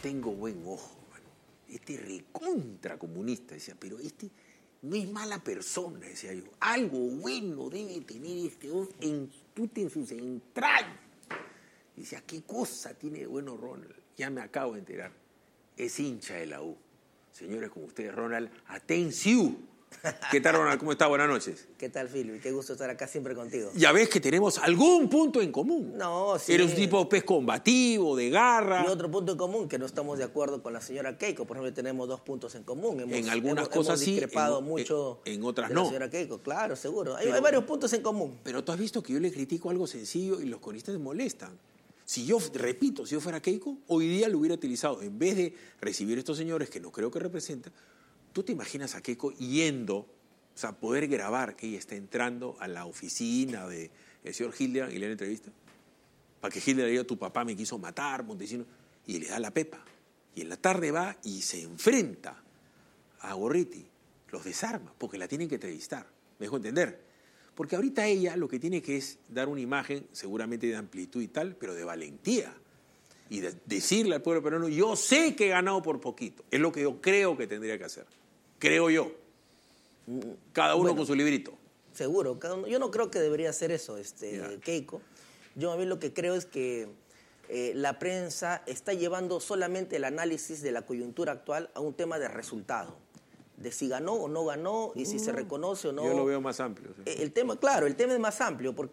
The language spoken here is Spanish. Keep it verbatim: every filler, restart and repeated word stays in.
tengo buen ojo, mano. Este recontra comunista, decía, pero este no es mala persona, decía yo. Algo bueno debe tener este hombre en, en sus entrañas. Y decía, ¿qué cosa tiene de bueno Ronald? Ya me acabo de enterar. Es hincha de la U. Señores, con ustedes, Ronald, atención. ¿Qué tal, Ronald? ¿Cómo está? Buenas noches. ¿Qué tal, Philip? Qué gusto estar acá siempre contigo. Ya ves que tenemos algún punto en común. No, sí. Eres un tipo pez combativo, de garra. Y otro punto en común, que no estamos de acuerdo con la señora Keiko. Por ejemplo, tenemos dos puntos en común. Hemos, en algunas hemos, cosas hemos sí, discrepado en, mucho en, en otras de no. la señora Keiko, claro, seguro. Hay, pero, hay varios puntos en común. Pero tú has visto que yo le critico algo sencillo y los comunistas me molestan. Si yo, repito, si yo fuera Keiko, hoy día lo hubiera utilizado. En vez de recibir a estos señores que no creo que representan, ¿tú te imaginas a Keiko yendo... O sea, poder grabar que ella está entrando a la oficina del señor Hildebrand y le da entrevista? Para que Hildebrand diga, tu papá me quiso matar, Montesinos, y le da la pepa. Y en la tarde va y se enfrenta a Gorriti. Los desarma, porque la tienen que entrevistar. ¿Me dejo entender? Porque ahorita ella lo que tiene que es dar una imagen, seguramente de amplitud y tal, pero de valentía. Y de decirle al pueblo peruano, yo sé que he ganado por poquito. Es lo que yo creo que tendría que hacer. Creo yo. Cada uno bueno, con su librito. Seguro. Cada uno, yo no creo que debería hacer eso, este, yeah. Keiko. Yo a mí lo que creo es que eh, la prensa está llevando solamente el análisis de la coyuntura actual a un tema de resultado. De si ganó o no ganó y si uh, se reconoce o no. Yo lo veo más amplio. Sí. El tema, claro, el tema es más amplio porque